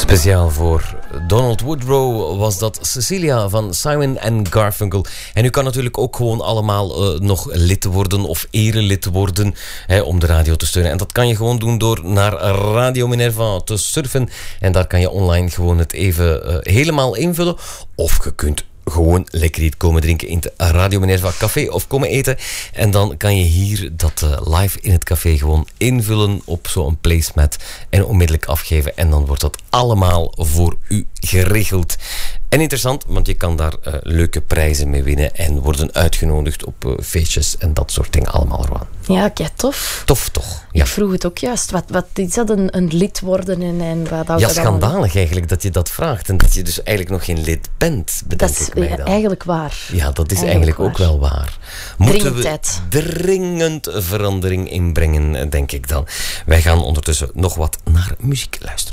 Speciaal voor Donald Woodrow was dat Cecilia van Simon & Garfunkel. En u kan natuurlijk ook gewoon allemaal nog lid worden of erelid worden om de radio te steunen. En dat kan je gewoon doen door naar Radio Minerva te surfen. En daar kan je online gewoon het even helemaal invullen. Of je kunt gewoon lekker iets komen drinken in het Radio Minerva café of komen eten. En dan kan je hier dat live in het café gewoon invullen op zo'n placemat en onmiddellijk afgeven. En dan wordt dat allemaal voor u geregeld. En interessant, want je kan daar leuke prijzen mee winnen en worden uitgenodigd op feestjes en dat soort dingen allemaal gewoon. Ja, kijk, tof. Tof toch? Ja. Ik vroeg het ook juist. Wat is dat, een lid worden? En wat ja, schandalig eigenlijk dat je dat vraagt en dat je dus eigenlijk nog geen lid bent, bedenk ik mij dan. Dat is eigenlijk waar. Ja, dat is eigenlijk ook wel waar. Moeten we dringend verandering inbrengen, denk ik dan. Wij gaan ondertussen nog wat naar muziek luisteren.